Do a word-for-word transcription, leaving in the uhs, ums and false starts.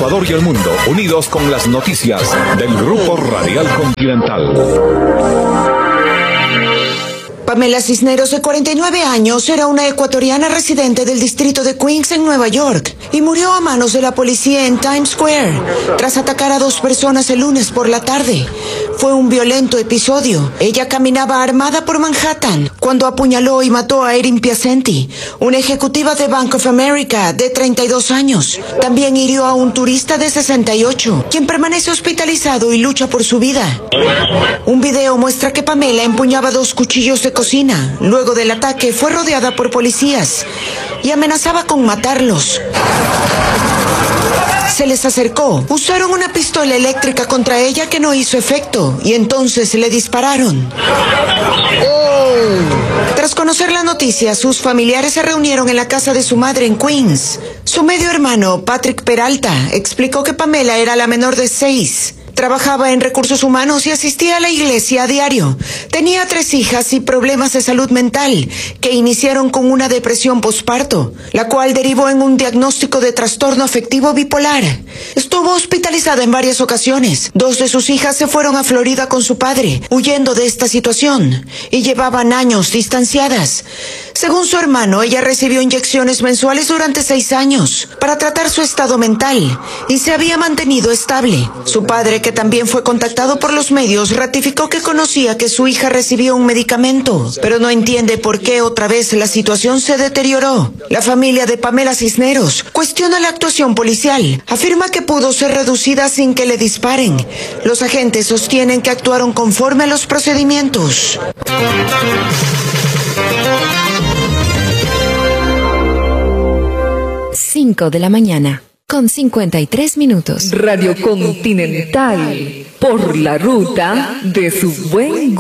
Ecuador y el mundo, unidos con las noticias del Grupo Radial Continental. Pamela Cisneros, de cuarenta y nueve años, era una ecuatoriana residente del distrito de Queens en Nueva York y murió a manos de la policía en Times Square tras atacar a dos personas el lunes por la tarde. Fue un violento episodio. Ella caminaba armada por Manhattan cuando apuñaló y mató a Erin Piacenti, una ejecutiva de Bank of America de treinta y dos años. También hirió a un turista de sesenta y ocho, quien permanece hospitalizado y lucha por su vida. Un video muestra que Pamela empuñaba dos cuchillos de cocina. Luego del ataque fue rodeada por policías y amenazaba con matarlos. Se les acercó, usaron una pistola eléctrica contra ella que no hizo efecto y entonces le dispararon. Tras conocer la noticia, sus familiares se reunieron en la casa de su madre en Queens. Su medio hermano, Patrick Peralta, explicó que Pamela era la menor de seis. Trabajaba en recursos humanos y asistía a la iglesia a diario. Tenía tres hijas y problemas de salud mental que iniciaron con una depresión posparto, la cual derivó en un diagnóstico de trastorno afectivo bipolar. Estuvo hospitalizada en varias ocasiones. Dos de sus hijas se fueron a Florida con su padre, huyendo de esta situación, y llevaban años distanciadas. Según su hermano, ella recibió inyecciones mensuales durante seis años para tratar su estado mental y se había mantenido estable. Su padre, que también fue contactado por los medios, ratificó que conocía que su hija recibió un medicamento, pero no entiende por qué otra vez la situación se deterioró. La familia de Pamela Cisneros cuestiona la actuación policial, afirma que pudo ser reducida sin que le disparen. Los agentes sostienen que actuaron conforme a los procedimientos. cinco de la mañana, con cincuenta y tres minutos. Radio Continental, por la ruta de su buen gusto.